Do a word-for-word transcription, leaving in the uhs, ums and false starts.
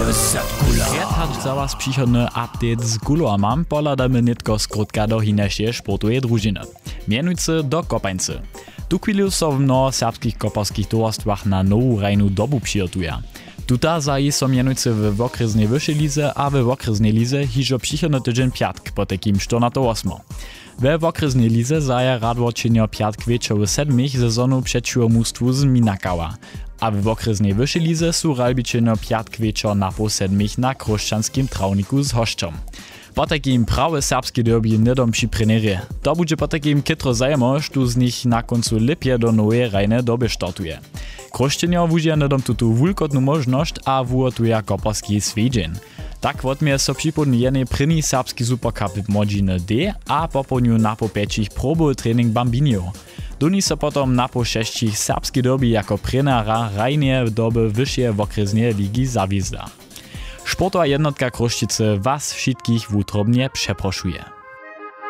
Red hat za was przychodny update z Guloamam, poladamy nitko skrótka do hinejszej sportowej drużyny. Mianujcy do Kopańcy. Tu chwilę so w mnoho serbskich koparskich towarstwach na nową rajnu dobu przygotuje. Tuta zaji so mianujcy w okresnej wyższej lize, a w okresnej lize hižo przychodny tydzień piatk po takim czternaście osiem. We okresnej lize zaja radworčenio piatk wieczór w sedmich sezonu przeciwko mustwu z Minakawa. A w okresnej wyższej lize su ralbičenio piatk wieczór na po sedmich na Krošćanskim trawniku z Hošćom. Po takim prawe serbskie derby nedom przy trenerze. To będzie po takim kytro zajemo, że z nich na końcu lipie do nowej rajne doby startuje. Krošćenio wužije nedom tutu wulkotnu możność, a wuotuje koparski swiedzień. Tak wotmie so przypodny jednej pryni serbski supercup w Modziny D, a poponiu na po pecich probu trening Bambinio. Doni so potom na po sześcich serbski derby jako prenera rajnie doby wyższej okresnej ligi zawizda. Sportowa jednotka Kroščice was wszystkich wutrobnie przeproszuje.